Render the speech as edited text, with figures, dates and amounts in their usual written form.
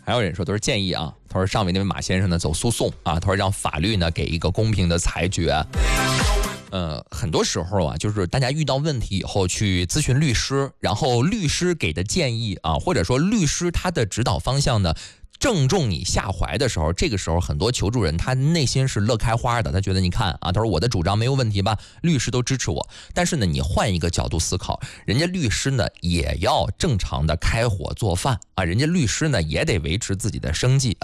还有人说都是建议啊，他说上面那位马先生呢走诉讼啊，他说让法律呢给一个公平的裁决。很多时候啊，就是大家遇到问题以后去咨询律师，然后律师给的建议啊，或者说律师他的指导方向呢，正中你下怀的时候，这个时候很多求助人他内心是乐开花的，他觉得你看啊，他说我的主张没有问题吧，律师都支持我。但是呢，你换一个角度思考，人家律师呢也要正常的开火做饭啊，人家律师呢也得维持自己的生计。